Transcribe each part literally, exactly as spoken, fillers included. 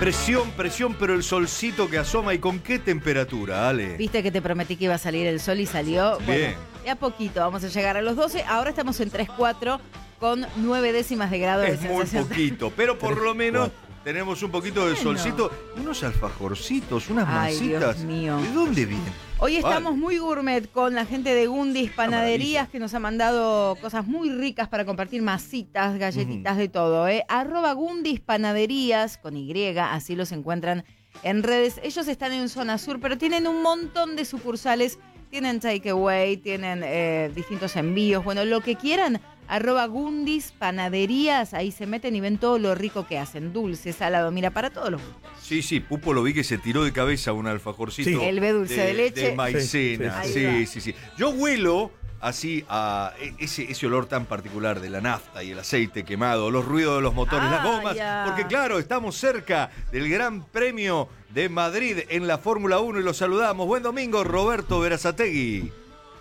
Presión, presión, pero el solcito que asoma. ¿Y con qué temperatura, Ale? Viste que te prometí que iba a salir el sol y salió. Bien. Bueno, de a poquito vamos a llegar a los doce. Ahora estamos en tres cuatro con nueve décimas de grado Es de muy sensación. poquito, pero por lo menos tenemos un poquito de Bueno. solcito. Unos alfajorcitos, unas Ay, masitas. Dios mío. ¿De dónde vienen? Hoy estamos Vale. muy gourmet con la gente de Gundis Panaderías, maravilla. que nos ha mandado cosas muy ricas para compartir, masitas, galletitas, de todo. ¿eh? Arroba Gundis Panaderías, con Y, así los encuentran en redes. Ellos están en zona sur, pero tienen un montón de sucursales. Tienen takeaway, tienen eh, distintos envíos. Bueno, lo que quieran, arroba Gundis Panaderías. Ahí se meten y ven todo lo rico que hacen. Dulce, salado, mira, para todos los gustos. Sí, sí, Pupo lo vi que se tiró de cabeza un alfajorcito. Sí. El B dulce de leche. De maicena, Sí, sí, sí, sí. sí, sí. Yo huelo así a ese, ese olor tan particular de la nafta y el aceite quemado, los ruidos de los motores, Ah, las gomas, ya. porque claro, estamos cerca del Gran Premio de Madrid en la Fórmula uno y los saludamos. Buen domingo, Roberto Berazategui.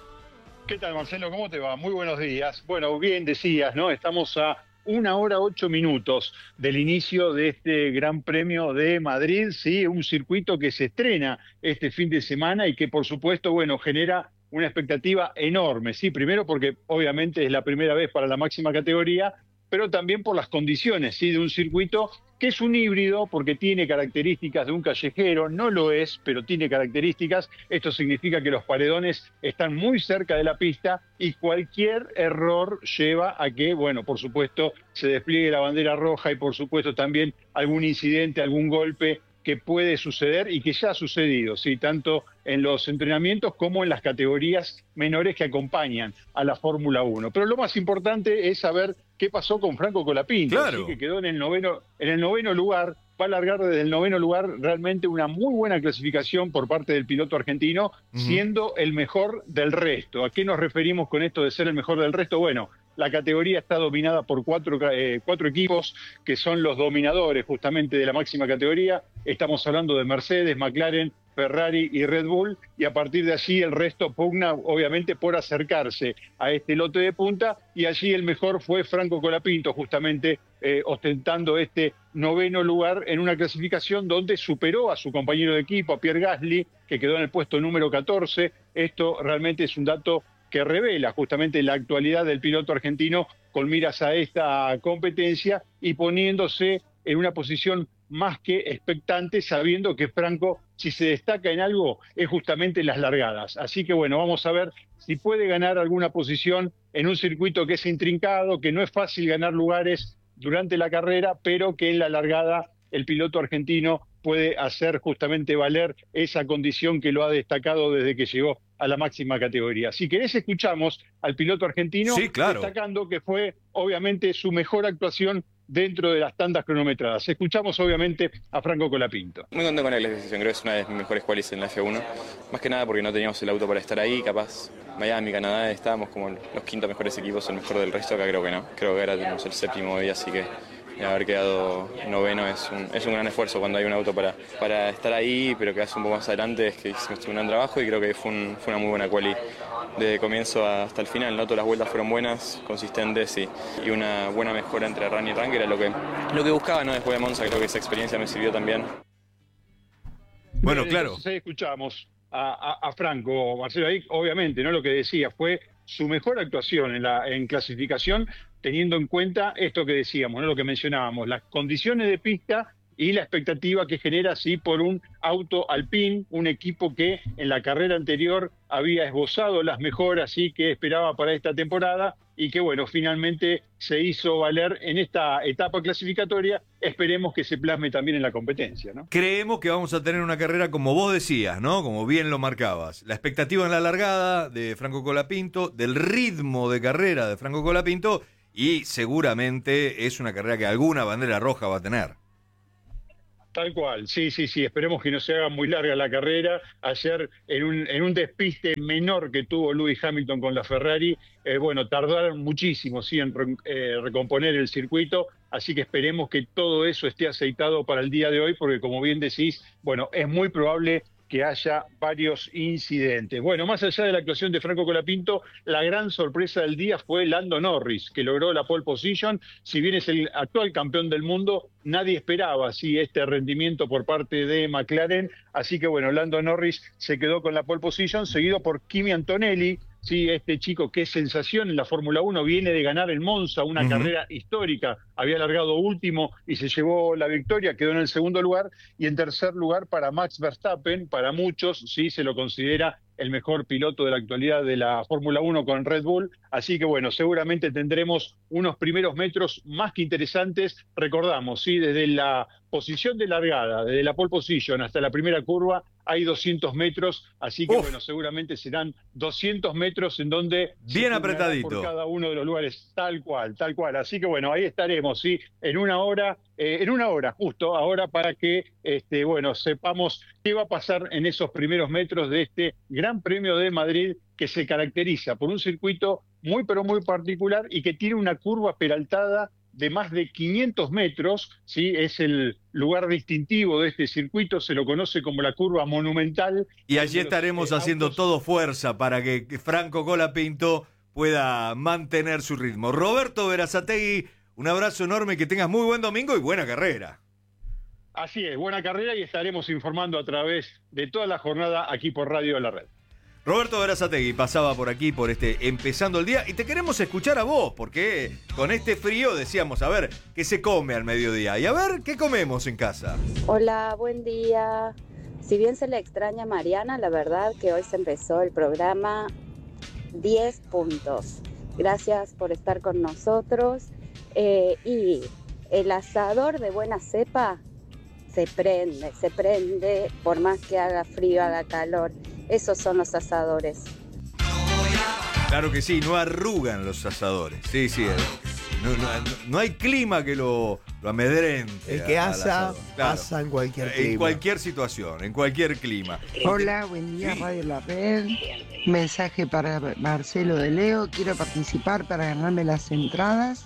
¿Qué tal, Marcelo? ¿Cómo te va? Muy buenos días. Bueno, bien decías, ¿no? Estamos a una hora ocho minutos del inicio de este Gran Premio de Madrid, sí, un circuito que se estrena este fin de semana y que, por supuesto, bueno, genera una expectativa enorme, sí, primero porque obviamente es la primera vez para la máxima categoría, pero también por las condiciones, sí, de un circuito que es un híbrido porque tiene características de un callejero, no lo es, pero tiene características. Esto significa que los paredones están muy cerca de la pista y cualquier error lleva a que, bueno, por supuesto, se despliegue la bandera roja y por supuesto también algún incidente, algún golpe que puede suceder y que ya ha sucedido, ¿sí? Tanto en los entrenamientos como en las categorías menores que acompañan a la Fórmula uno. Pero lo más importante es saber qué pasó con Franco Colapinto, Claro. ¿sí? Que quedó en el noveno, en el noveno lugar, va a largar desde el noveno lugar realmente una muy buena clasificación por parte del piloto argentino, Uh-huh. siendo el mejor del resto. ¿A qué nos referimos con esto de ser el mejor del resto? Bueno, la categoría está dominada por cuatro, eh, cuatro equipos que son los dominadores justamente de la máxima categoría. Estamos hablando de Mercedes, McLaren, Ferrari y Red Bull, y a partir de allí el resto pugna obviamente por acercarse a este lote de punta, y allí el mejor fue Franco Colapinto, justamente eh, ostentando este noveno lugar en una clasificación donde superó a su compañero de equipo, a Pierre Gasly, que quedó en el puesto número catorce. Esto realmente es un dato que revela justamente la actualidad del piloto argentino con miras a esta competencia y poniéndose en una posición más que expectante, sabiendo que Franco, si se destaca en algo, es justamente en las largadas. Así que bueno, vamos a ver si puede ganar alguna posición en un circuito que es intrincado, que no es fácil ganar lugares durante la carrera, pero que en la largada el piloto argentino puede hacer justamente valer esa condición que lo ha destacado desde que llegó a la máxima categoría. Si querés, escuchamos al piloto argentino, Sí, claro, destacando que fue obviamente su mejor actuación dentro de las tandas cronometradas. Escuchamos obviamente a Franco Colapinto. Muy contento con la clasificación, creo que es una de mis mejores qualis en la F uno. Más que nada porque no teníamos el auto para estar ahí, capaz Miami, Canadá, estábamos como los quintos mejores equipos, el mejor del resto, acá creo que no. Creo que ahora tenemos el séptimo hoy, así que haber quedado noveno es un, es un gran esfuerzo cuando hay un auto para, para estar ahí, pero que hace un poco más adelante, es que hicimos un gran trabajo y creo que fue, un, fue una muy buena quali desde comienzo hasta el final, ¿no? Todas las vueltas fueron buenas, consistentes y, y una buena mejora entre run y run, que era lo que, lo que buscaba, ¿no? Después de Monza, creo que esa experiencia me sirvió también. Bueno, Bien, claro. Entonces ahí escuchamos a, a, a Franco, Marcelo, ahí obviamente, ¿no? Lo que decía fue su mejor actuación en, la, en clasificación, teniendo en cuenta esto que decíamos, ¿no? Lo que mencionábamos, las condiciones de pista y la expectativa que genera, sí, por un auto Alpine, un equipo que en la carrera anterior había esbozado las mejoras, sí, que esperaba para esta temporada y que, bueno, finalmente se hizo valer en esta etapa clasificatoria. Esperemos que se plasme también en la competencia, ¿no? Creemos que vamos a tener una carrera como vos decías, ¿no? Como bien lo marcabas. La expectativa en la largada de Franco Colapinto, del ritmo de carrera de Franco Colapinto, y seguramente es una carrera que alguna bandera roja va a tener. Tal cual, sí, sí, sí, esperemos que no se haga muy larga la carrera. Ayer, en un, en un despiste menor que tuvo Lewis Hamilton con la Ferrari, eh, bueno, tardaron muchísimo, sí, en re, eh, recomponer el circuito, así que esperemos que todo eso esté aceitado para el día de hoy, porque como bien decís, bueno, es muy probable que haya varios incidentes. Bueno, más allá de la actuación de Franco Colapinto, la gran sorpresa del día fue Lando Norris, que logró la pole position. Si bien es el actual campeón del mundo, nadie esperaba así este rendimiento por parte de McLaren. Así que bueno, Lando Norris se quedó con la pole position, seguido por Kimi Antonelli. Sí, este chico que es sensación en la Fórmula uno, viene de ganar en Monza, una uh-huh. carrera histórica, había largado último y se llevó la victoria, quedó en el segundo lugar, y en tercer lugar para Max Verstappen, para muchos, sí, se lo considera el mejor piloto de la actualidad de la Fórmula uno con Red Bull, así que bueno, seguramente tendremos unos primeros metros más que interesantes. Recordamos, sí, desde la posición de largada, desde la pole position hasta la primera curva, hay doscientos metros, así que Uf. bueno, seguramente serán doscientos metros en donde bien apretadito por cada uno de los lugares, tal cual, tal cual. Así que bueno, ahí estaremos, sí, en una hora, eh, en una hora justo ahora para que, este, bueno, sepamos qué va a pasar en esos primeros metros de este Gran Premio de Madrid, que se caracteriza por un circuito muy pero muy particular y que tiene una curva peraltada de más de quinientos metros, ¿sí? Es el lugar distintivo de este circuito, se lo conoce como la curva monumental. Y allí estaremos haciendo autos... todo fuerza para que Franco Colapinto pueda mantener su ritmo. Roberto Berazategui, un abrazo enorme, que tengas muy buen domingo y buena carrera. Así es, buena carrera, y estaremos informando a través de toda la jornada aquí por Radio La Red. Roberto Berazategui pasaba por aquí, por este Empezando el Día, y te queremos escuchar a vos, porque con este frío decíamos, a ver, ¿qué se come al mediodía? Y a ver, ¿qué comemos en casa? Hola, buen día. Si bien se le extraña a Mariana, la verdad que hoy se empezó el programa diez puntos. Gracias por estar con nosotros. Eh, y el asador de buena cepa se prende, se prende por más que haga frío, haga calor. Esos son los asadores. Claro que sí, no arrugan los asadores. Sí, sí. No, no, no hay clima que lo, lo amedrente. El que asa, claro. asa en cualquier clima. En cualquier situación, en cualquier clima. Hola, buen día, sí. Radio La Red. Mensaje para Marcelo de Leo. Quiero participar para ganarme las entradas.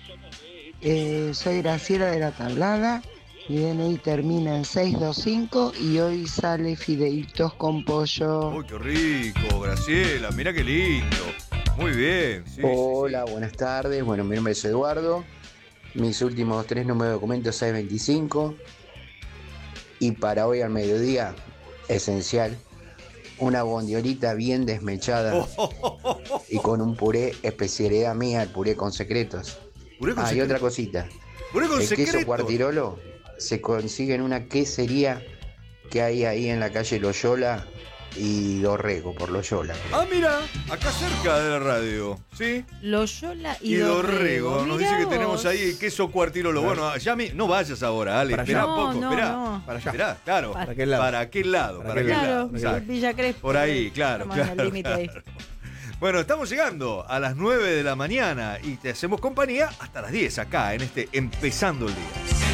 Eh, soy Graciela de la Tablada. Mi D N I termina en seis dos cinco y hoy sale fideitos con pollo. ¡Uy, qué rico, Graciela! Mirá qué lindo. Muy bien. Sí, Hola, sí, sí. Buenas tardes. Bueno, mi nombre es Eduardo. Mis últimos tres números de documentos seis veinticinco. Y para hoy al mediodía, esencial, una bondiolita bien desmechada oh, oh, oh, oh, oh. y con un puré, especialidad mía, el puré con secretos. ¿Puré con ah, secretos? Y otra cosita. ¿Puré con el secretos? queso Cuartirolo se consigue en una quesería que hay ahí en la calle Loyola y Dorrego, por Loyola. Ah, mira, acá cerca de la radio, ¿sí? Loyola y, y Dorrego. Dorrego. Nos dice que tenemos ahí el queso Cuartirolo. Bueno, ya me, no vayas ahora, Ale, esperá no, poco, no, esperá. no. Para allá. Esperá, claro. ¿Para qué lado? ¿Para qué lado? ¿Para, ¿Para qué qué lado? lado? Villa Crespo. Por ahí, claro, Estamos claro, en el claro. ahí. Bueno, estamos llegando a las nueve de la mañana y te hacemos compañía hasta las diez acá en este Empezando el Día.